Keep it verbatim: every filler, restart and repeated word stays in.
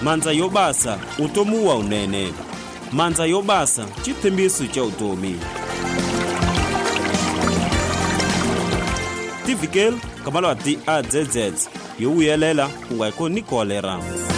Mandza yo basa utomu wa unene. Mandza yo basa chithembiso cha utomi. Tifikel kamalwa ti A Z Z yo uyelela ungaiko ni kolera.